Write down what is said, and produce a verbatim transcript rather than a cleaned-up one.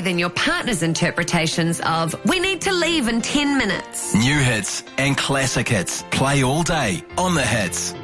than your partner's interpretations of, we need to leave in ten minutes. New hits and classic hits play all day on The Hits.